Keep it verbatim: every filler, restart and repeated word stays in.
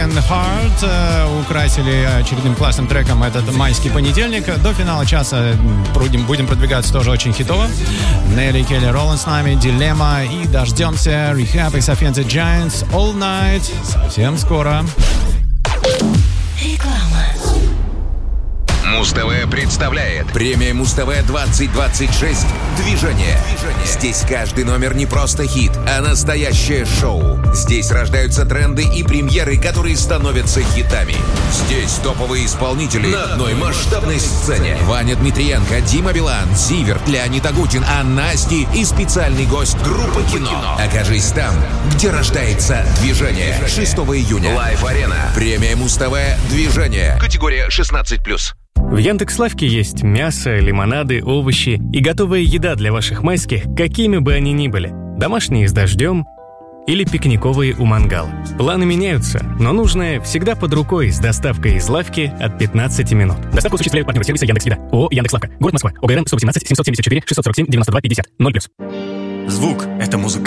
Broken Heart э, украсили очередным классным треком этот майский понедельник. До финала часа будем, будем продвигаться тоже очень хитово. Нелли Келли Роланд с нами, Дилемма, и дождемся Rehab и Sophie and the Giants All Night совсем скоро. Реклама. Муз-ТВ представляет премия Муз-ТВ двадцать двадцать шесть «Движение». Движение. Здесь каждый номер не просто хит, а настоящее шоу. Здесь рождаются тренды и премьеры, которые становятся хитами. Здесь топовые исполнители на одной масштабной сцене. Ваня Дмитриенко, Дима Билан, Зиверт, Леонид Агутин, Анна Асти и специальный гость группы «Кино». Окажись там, где рождается «Движение». шестого июня. Лайв-арена. Премия Муз-ТВ «Движение». Категория шестнадцать плюс. В Яндекс.Лавке есть мясо, лимонады, овощи и готовая еда для ваших майских, какими бы они ни были. Домашние с дождем или пикниковые у мангала. Планы меняются, но нужное всегда под рукой с доставкой из лавки от пятнадцати минут. Доставку осуществляют партнеры сервиса Яндекс.Еда. ООО «Яндекс.Лавка». Город Москва. ОГРН сто восемнадцать семьсот семьдесят четыре шестьсот сорок семь девяносто два пятьдесят. ноль плюс. Звук — это музыка.